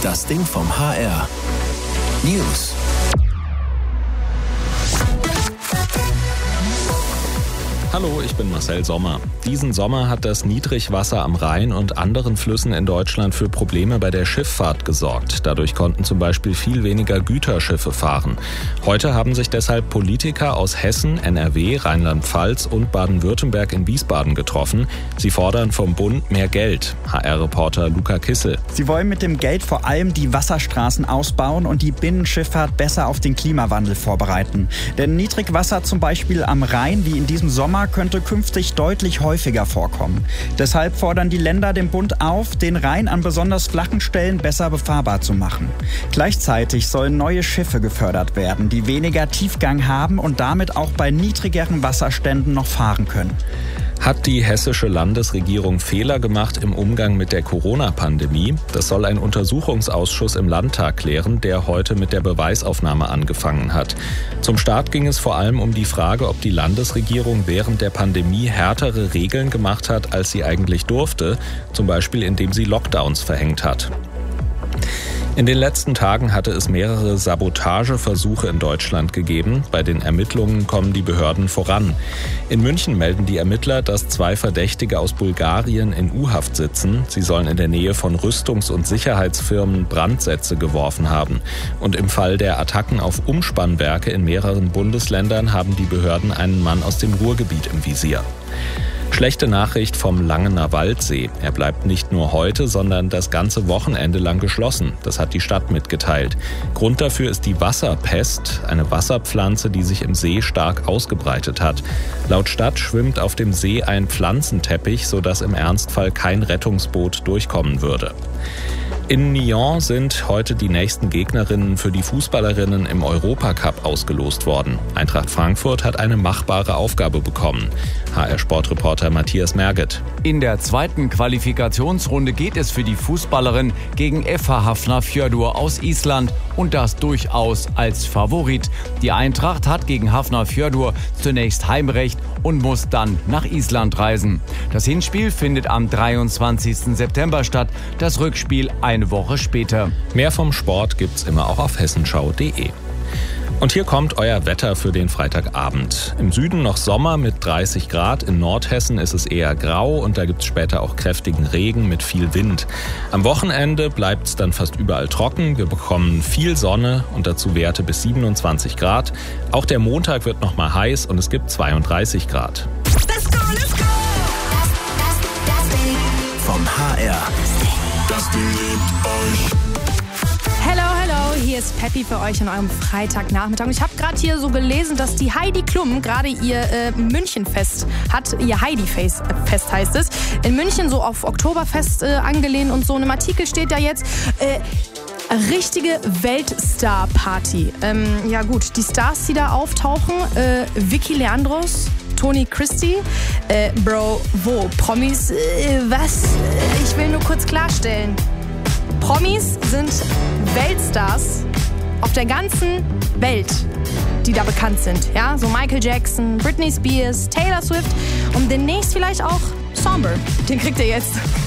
Das Ding vom HR. News. Hallo, ich bin Marcel Sommer. Diesen Sommer hat das Niedrigwasser am Rhein und anderen Flüssen in Deutschland für Probleme bei der Schifffahrt gesorgt. Dadurch konnten zum Beispiel viel weniger Güterschiffe fahren. Heute haben sich deshalb Politiker aus Hessen, NRW, Rheinland-Pfalz und Baden-Württemberg in Wiesbaden getroffen. Sie fordern vom Bund mehr Geld. HR-Reporter Luca Kissel. Sie wollen mit dem Geld vor allem die Wasserstraßen ausbauen und die Binnenschifffahrt besser auf den Klimawandel vorbereiten. Denn Niedrigwasser zum Beispiel am Rhein, wie in diesem Sommer, könnte künftig deutlich häufiger vorkommen. Deshalb fordern die Länder den Bund auf, den Rhein an besonders flachen Stellen besser befahrbar zu machen. Gleichzeitig sollen neue Schiffe gefördert werden, die weniger Tiefgang haben und damit auch bei niedrigeren Wasserständen noch fahren können. Hat die hessische Landesregierung Fehler gemacht im Umgang mit der Corona-Pandemie? Das soll ein Untersuchungsausschuss im Landtag klären, der heute mit der Beweisaufnahme angefangen hat. Zum Start ging es vor allem um die Frage, ob die Landesregierung während der Pandemie härtere Regeln gemacht hat, als sie eigentlich durfte, zum Beispiel indem sie Lockdowns verhängt hat. In den letzten Tagen hatte es mehrere Sabotageversuche in Deutschland gegeben. Bei den Ermittlungen kommen die Behörden voran. In München melden die Ermittler, dass 2 Verdächtige aus Bulgarien in U-Haft sitzen. Sie sollen in der Nähe von Rüstungs- und Sicherheitsfirmen Brandsätze geworfen haben. Und im Fall der Attacken auf Umspannwerke in mehreren Bundesländern haben die Behörden einen Mann aus dem Ruhrgebiet im Visier. Schlechte Nachricht vom Langener Waldsee. Er bleibt nicht nur heute, sondern das ganze Wochenende lang geschlossen. Das hat die Stadt mitgeteilt. Grund dafür ist die Wasserpest, eine Wasserpflanze, die sich im See stark ausgebreitet hat. Laut Stadt schwimmt auf dem See ein Pflanzenteppich, sodass im Ernstfall kein Rettungsboot durchkommen würde. In Nyon sind heute die nächsten Gegnerinnen für die Fußballerinnen im Europacup ausgelost worden. Eintracht Frankfurt hat eine machbare Aufgabe bekommen. HR-Sportreporter Matthias Merget. In der zweiten Qualifikationsrunde geht es für die Fußballerin gegen FH Hafnarfjörður aus Island und das durchaus als Favorit. Die Eintracht hat gegen Hafnarfjörður zunächst Heimrecht und muss dann nach Island reisen. Das Hinspiel findet am 23. September statt, das Rückspiel eine Woche später. Mehr vom Sport gibt's immer auch auf hessenschau.de. Und hier kommt euer Wetter für den Freitagabend. Im Süden noch Sommer mit 30 Grad, in Nordhessen ist es eher grau und da gibt's später auch kräftigen Regen mit viel Wind. Am Wochenende bleibt's dann fast überall trocken, wir bekommen viel Sonne und dazu Werte bis 27 Grad. Auch der Montag wird noch mal heiß und es gibt 32 Grad. Let's go, let's go! Das Ding vom HR. Das Ding liebt euch. Hello, hier ist Peppi für euch an eurem Freitagnachmittag. Und ich habe gerade hier so gelesen, dass die Heidi Klum gerade ihr Münchenfest hat. Ihr Heidi-Fest heißt es. In München so auf Oktoberfest angelehnt und so. In einem Artikel steht da jetzt... richtige Weltstar-Party. Ja gut, die Stars, die da auftauchen, Vicky Leandros, Toni Christie, Bro, wo? Promis, was? Ich will nur kurz klarstellen. Promis sind Weltstars auf der ganzen Welt, die da bekannt sind. Ja, so Michael Jackson, Britney Spears, Taylor Swift und demnächst vielleicht auch Somber. Den kriegt ihr jetzt.